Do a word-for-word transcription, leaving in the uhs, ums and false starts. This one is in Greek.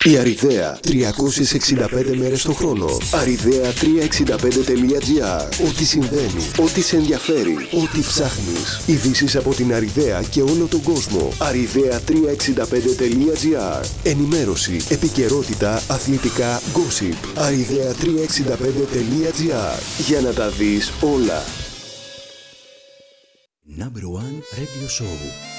Η Αριδαία, τριακόσιες εξήντα πέντε μέρες το χρόνο. αριδαία τριακόσια εξήντα πέντε τελεία τζι άρ. Ό,τι συμβαίνει, ό,τι σε ενδιαφέρει, ό,τι ψάχνεις. Ειδήσεις από την Αριδαία και όλο τον κόσμο. αριδαία τριακόσια εξήντα πέντε τελεία τζι άρ. Ενημέρωση, επικαιρότητα, αθλητικά, gossip. αριδαία τριακόσια εξήντα πέντε τελεία τζι άρ. Για να τα δεις όλα. Number One Radio Show.